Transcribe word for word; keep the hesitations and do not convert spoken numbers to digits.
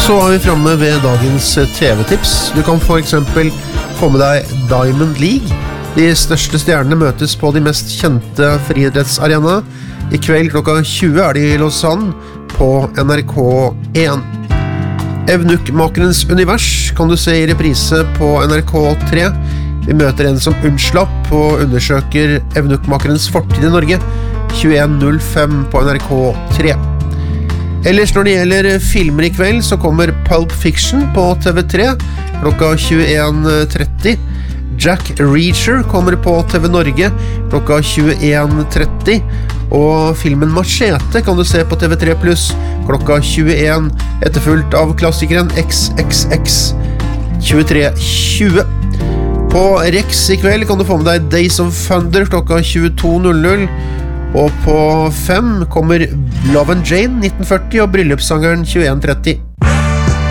Så er vi fremme ved dagens T V-tips. Du kan for eksempel få med deg Diamond League. De største stjernene møtes på de mest kjente friidrettsarenaene. I kveld klokka tjue er de i Lausanne på N R K én. Evnukkmakerens univers kan du se i reprise på N R K tre. Vi møter en som unnslapp og undersøker evnukkmakerens fortid i Norge. tjueen null fem på N R K tre. Ellers når det gjelder filmer i kveld, så kommer Pulp Fiction på T V tre klokka tjueen tretti. Jack Reacher kommer på T V Norge klokka tjueen tretti. Og filmen Machete kan du se på T V tre pluss klokka tjueen, etterfulgt av klassikeren X X X tjuetre tjue. På Rex i kveld kan du få med deg Days of Thunder klokka tjueto null null. Og på fem kommer Love and Jane nitten førti og Bryllupssangeren tjueen tretti.